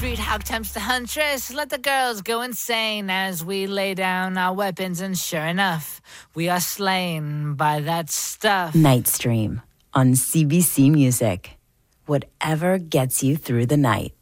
street hawk tempts the huntress. Let the girls go insane as we lay down our weapons, and sure enough, we are slain by that stuff. Night Stream on CBC Music. Whatever gets you through the night.